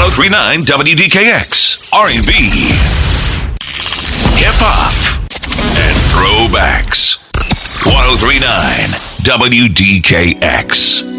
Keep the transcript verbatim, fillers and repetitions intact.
oh three point nine W D K X, R and B, hip-hop, and throwbacks. one oh three point nine W D K X.